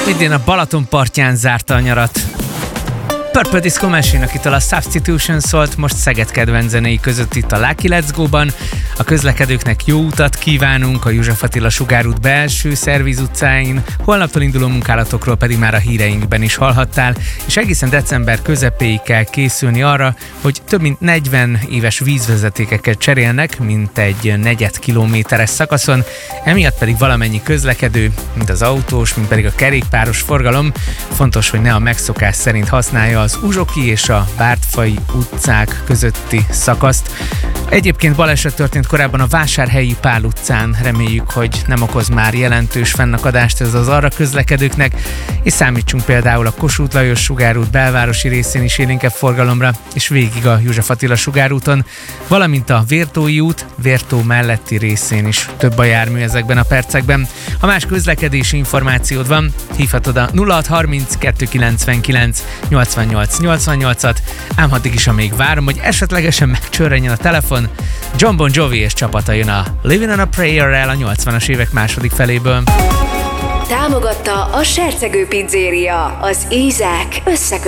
idén a Balaton partján zárta a nyarat. Purple Disco Machine, akitől a Substitution szólt, most Szeged kedvenc zenéi között itt a Lucky Let's Go-ban. A közlekedőknek jó utat kívánunk a József Attila Sugárút belső szerviz utcáin, holnaptól induló munkálatokról pedig már a híreinkben is hallhattál, és egészen december közepéig kell készülni arra, hogy több mint 40 éves vízvezetékeket cserélnek, mint egy 4 kilométeres szakaszon, emiatt pedig valamennyi közlekedő, mint az autós, mint pedig a kerékpáros forgalom, fontos, hogy ne a megszokás szerint használja az Uzsoki és a Bártfai utcák közötti szakaszt. Egyébként baleset történt korábban a Vásárhelyi Pál utcán, reméljük, hogy nem okoz már jelentős fennakadást ez az arra közlekedőknek, és számítsunk például a Kossuth Lajos Sugárút belvárosi részén is élénkebb forgalomra, és végig a József Attila Sugárúton, valamint a Vértói út, Vértó melletti részén is több a jármű ezekben a percekben. Ha más közlekedési információd van, hívhatod a 0630 299 88-88-at, ám addig is, amíg várom, hogy esetlegesen megcsörrenjen a telefon. John Bon Jovi és csapata jön a Living on a Prayer-rel a 80-as évek második feléből. Támogatta a Sercegő Pizzéria, az Ízek összekötő